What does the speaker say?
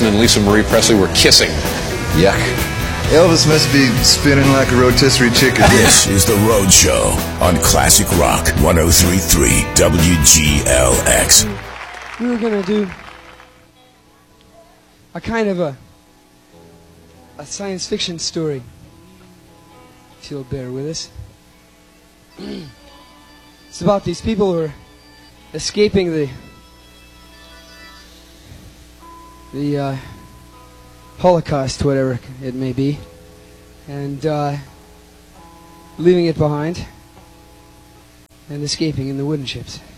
Jackson and Lisa Marie Presley were kissing. Yuck. Elvis must be spinning like a rotisserie chicken. This is The Road Show on Classic Rock 103.3 WGLX. We were going to do a kind of a science fiction story, if you'll bear with us. It's about these people who are escaping the Holocaust, whatever it may be, and leaving it behind and escaping in the wooden ships.